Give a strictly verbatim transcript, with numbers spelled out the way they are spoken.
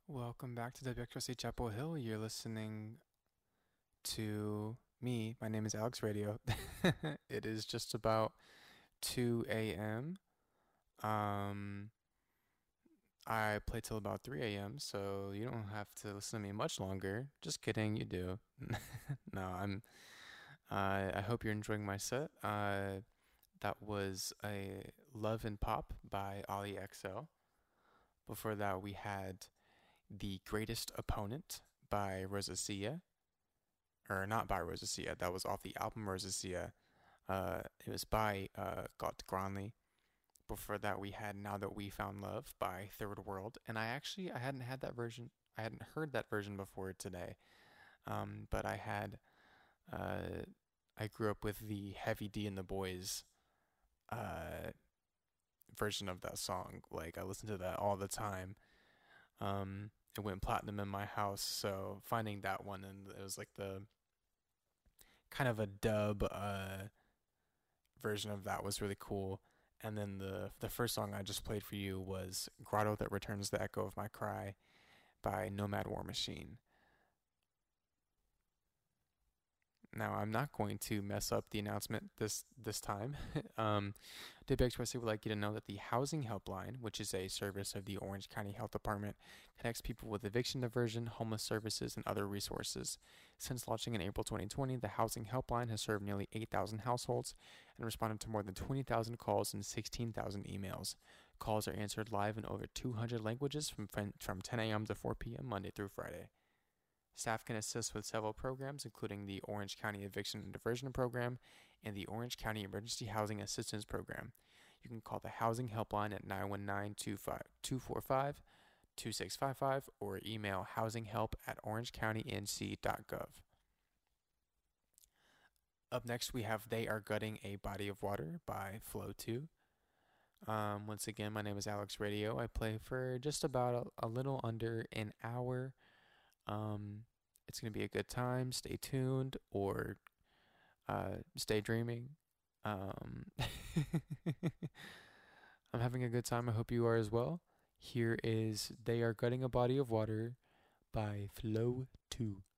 Welcome back to W X R C Chapel Hill. You're listening to me. My name is Alex Radio. It is just about two a m. Um, I play till about three a m, so you don't have to listen to me much longer. Just kidding, you do. No, I'm. Uh, I hope you're enjoying my set. Uh, that was a Love and Pop by Ali X L. Before that, we had The Greatest Opponent by Rosacea. Or not by Rosacea. That was off the album Rosacea. Uh, it was by uh, Gott Granli. Before that, we had Now That We Found Love by Third World, and I actually I hadn't had that version. I hadn't heard that version before today. Um, but I had. Uh, I grew up with the Heavy D and the Boys uh, version of that song. Like I listened to that all the time. Um, it went platinum in my house, so finding that one and it was like the kind of a dub uh, version of that was really cool. And then the the first song I just played for you was Grotto That Returns the Echo of My Cry by Nomad War Machine. Now, I'm not going to mess up the announcement this this time. um, W X Y C would like you to know that the Housing Helpline, which is a service of the Orange County Health Department, connects people with eviction diversion, homeless services, and other resources. Since launching in April twenty twenty, the Housing Helpline has served nearly eight thousand households and responded to more than twenty thousand calls and sixteen thousand emails. Calls are answered live in over two hundred languages from from ten a m to four p m Monday through Friday. Staff can assist with several programs, including the Orange County Eviction and Diversion Program and the Orange County Emergency Housing Assistance Program. You can call the Housing Helpline at nine one nine, two four five, two six five five or email housinghelp at orange county n c dot gov. Up next, we have They Are Gutting a Body of Water by Flow two. Um, once again, my name is Alex Radio. I play for just about a, a little under an hour. Um, it's going to be a good time. Stay tuned or uh, stay dreaming. Um, I'm having a good time. I hope you are as well. Here is They Are Gutting a Body of Water by Flow two.